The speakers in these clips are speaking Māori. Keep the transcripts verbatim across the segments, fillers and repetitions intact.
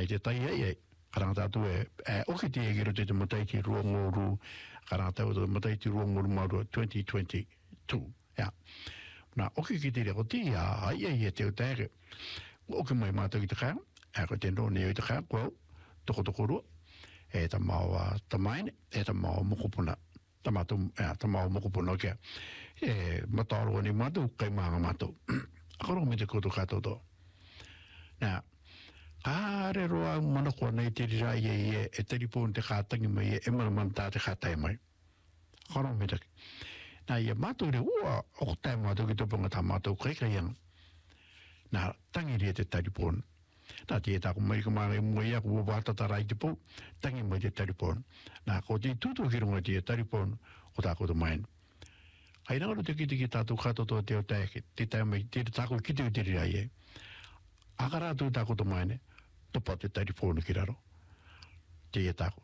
te tai ai karanga tatu e o ki te e te matai ki ruangoru karanga tatu te matai ki ruangoru maru twenty twenty-two ya na o ki ki te reko ti ya ai ai e te o tere o ki mai mātou ki te kaya e ko te no ne o te kaya kua toko toko rua e ta maua ta maine e ta maua mokopuna ta mātou e ta maua mokopuna kia e mataro ni mātou kai maanga mātou akaro me te koto kato to na Kāre roa mana kua nei te rira i e e te ripon te kātangi mai e mana mana tā te kātai mai. Karo me taki. Nā ia mātou re ua o tai mātou ki topanga tā mātou kai kai ang. Nā tangi rea te taripon. Nā te e tāku mai ka māngai mua ia kua wātatarai te pō, tangi mai te taripon. Nā ko te tūtu ki runga te taripon o tāku te main. Hai nangaro te kiti ki tātou katoto te o taiki, te tai mai te tāku ki te o te rira i e. Akara tu tāku te maine. Topa te tariponu ki raro. Te ia tāko.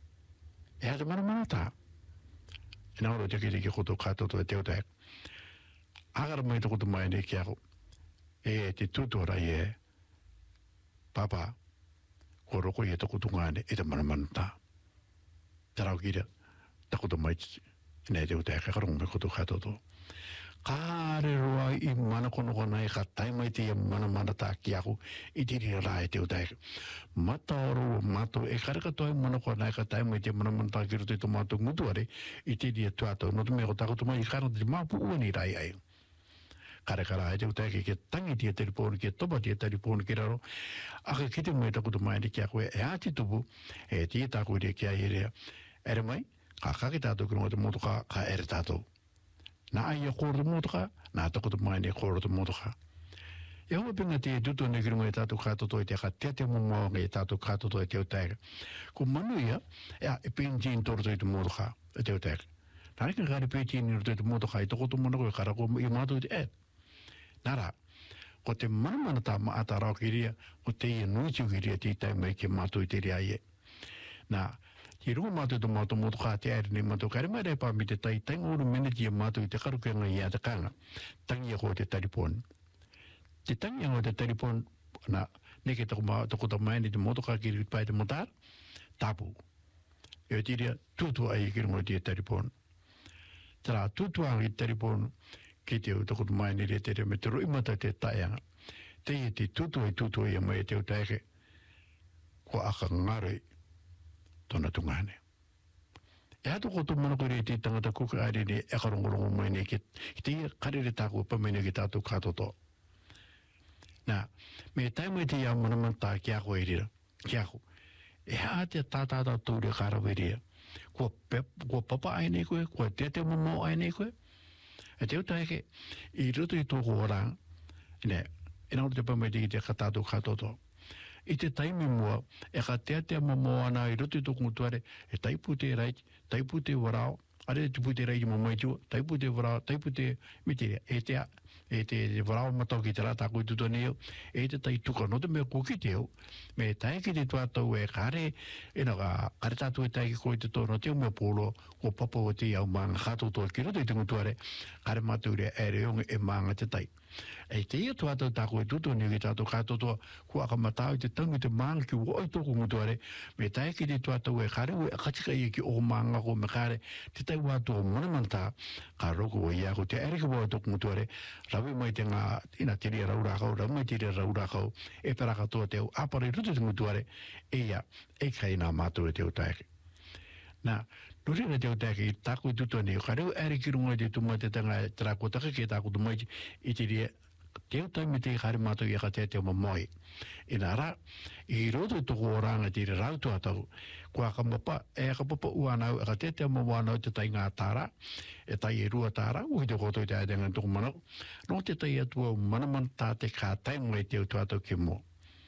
E hata mana mana tā. E nāro te kiri ki koto kātoto e teo tāk. Agara mai te koto mai ne ki ako. E te tūtora i e. Papa. Ko roko i e toko tungāne e te mana mana tā. Te rau kira. Ta koto mai nei teo tāk. E karong me koto kātoto. Kāre roa i mana kono kona e ka taimai te mana mana tā ki ako i te ria rā e te utai. Mata oro mato e kareka toi mana kona e ka taimai te mana mana tā ki roto i to mato ngutuare i te ria tuato. No te mea ko tako tumai i kara te māpu uani rai ai. Kareka rā e te utai ke tangi tia telefonu ke topa tia telefonu ki raro. Aka ki te mea tako tumai ni ki ako e ati tupu e tia tako ria ki ai rea. Ere mai, ka kaki tātou ki runga te moto ka ka ere tātou. Nā ai a kōrata mōtoka, nā toko te mai ne kōrata mōtoka. E hoa pinga te e tuto ne kirunga e tātou kātoto e te ka te te momoanga e tātou kātoto e te o tēka. Ko manu ia, ea e pēntiin tōroto i te mōtoka e te o tēka. Nā reka kāre pēntiin i te mōtoka i toko tu monako e karako i mātou i te e. Nā rā, ko te manamana tā maata rao ki ria, ko te ia nuitiu ki ria te tai mai ki mātou i te ria i e. Nā, Ki runga mātou to mātou moto kā te aere ni mātou kare mai rei pā mi te tai tainga uru meneti a mātou i te karukenga i a te kanga. Tangi a ko te taripon. Te tangi a ko te taripon, na neke toko mā, toko ta mai ni te moto kā ki ri pai te motāra, tāpū. E o tiria, tūtua ai ki runga te taripon. Tara, tūtua ai taripon, ki te o toko ta mai ni re te re me te roi mata te taianga. Te i te tūtua i tūtua i a mai te o taike, ko aka ngaroi, tona tungane. E hato koto mana kore te tangata kuka aere ne e karongorongo mai ne ki te karere tāku pamene ki tātou kātoto. Nā, me taimai te ia manamanta ki ako e rira, ki ako. E haa te tātātā tūre kārawe rira. Kua, kua papa aine koe, kua te te mamo aine koe. E te utaike, i roto i tōko oranga, ne, e nauru te pamai te ki te kātātou kātoto. I te taimi mua, e ka tea tea mamoa ana i roto i tōku mutuare, e taipu te rai, taipu te warao, are taipu te rai i mamai tua, taipu te warao, taipu te mitere, e te, e te warao matau ki te rata koe tuto neo, e te tai tuka, no te mea koki teo, me tai ki te tuatau e kare, e na ka, kare tātu e tai ki koe te tō, no te mea polo, ko papa o te au maanga kato toa ki roto i te mutuare, kare matau rea ere onge e maanga te tai. E te ia tuatau tāko e tuto ni ki tātou kātotoa kua ka matau i te tangu te maanga ki ua oi tōku mutuare me tae ki te tuatau e kare ue akatika i ki o maanga ko me kare te tai wātua manamanta ka roko o ia ko te ere ki ua oi tōku mutuare rawe mai te ngā ina te ria raurakau rawe mai te ria raurakau e peraka toa te au apare rutu te mutuare e ia e kai nā mātou e te o taeke. Nā, nuri na te o taeke i tāko i tuto ni, ka reo ere ki runga i te tumai te tanga e trako taka ki e tāko tumai i te ria, te o taimi te kare mātou i a ka te te o mamoi. I nā rā, i roto i toko oranga te ria rautu atau, kua ka mapa, e a ka papa uanau, e ka te te o mamuanau te tai ngā tāra, e tai e rua tāra, ui te koto i te aetenga toko manau, no te tai atua manaman tā te kā taimai te o tuatau ki mo.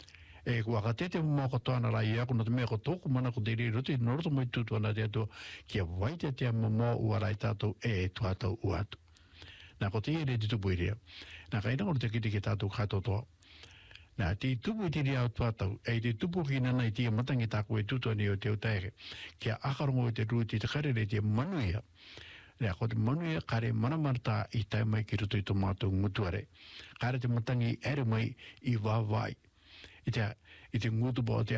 E kua ka tete mo ka toana rai ako no te mea ko tōku mana ko te ri roti no roto mo i tūtuana te atua kia waite te mo mo ua rai tātou e tuatau uatu. Nā ko te ere te tupu i rea. Nā ka ina koro te kite ki tātou katotoa. Nā te tupu i te rea o tuatau e te tupu ki nana i tia matangi tāku e tūtuani o te o taere kia akarongo i te ruti te karere te manuia. Nā ko te manuia kare manamarta i tai mai ki ruto i tō mātou mutuare. Kare te matangi ere mai i wāwai. I te, i te ngutu po te